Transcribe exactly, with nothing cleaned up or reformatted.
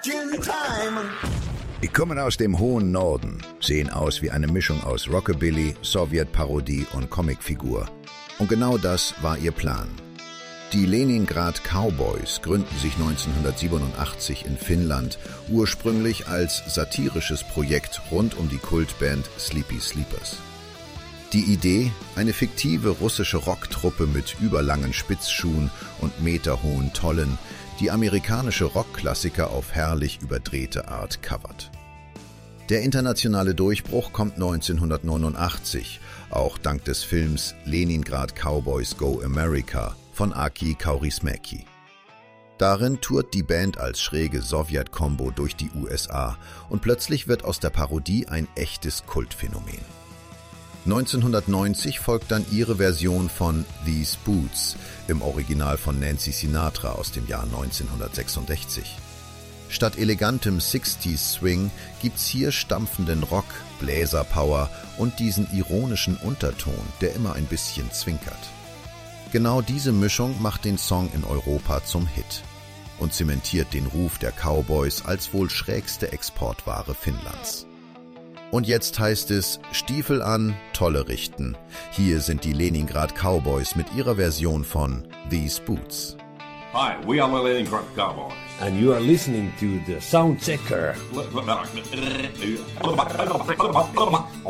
Die kommen aus dem hohen Norden, sehen aus wie eine Mischung aus Rockabilly, Sowjetparodie und Comicfigur. Und genau das war ihr Plan. Die Leningrad Cowboys gründen sich neunzehnhundertsiebenundachtzig in Finnland, ursprünglich als satirisches Projekt rund um die Kultband Sleepy Sleepers. Die Idee, eine fiktive russische Rocktruppe mit überlangen Spitzschuhen und meterhohen Tollen, die amerikanische Rockklassiker auf herrlich überdrehte Art covert. Der internationale Durchbruch kommt neunzehnhundertneunundachtzig, auch dank des Films Leningrad Cowboys Go America von Aki Kaurismäki. Darin tourt die Band als schräge Sowjet-Kombo durch die U S A und plötzlich wird aus der Parodie ein echtes Kultphänomen. neunzehnhundertneunzig folgt dann ihre Version von These Boots, im Original von Nancy Sinatra aus dem Jahr neunzehnhundertsechsundsechzig. Statt elegantem sixties Swing gibt's hier stampfenden Rock, Bläserpower und diesen ironischen Unterton, der immer ein bisschen zwinkert. Genau diese Mischung macht den Song in Europa zum Hit und zementiert den Ruf der Cowboys als wohl schrägste Exportware Finnlands. Und jetzt heißt es, Stiefel an, Tolle richten. Hier sind die Leningrad Cowboys mit ihrer Version von These Boots. Hi, we are the Leningrad Cowboys. And you are listening to the Sound Checker.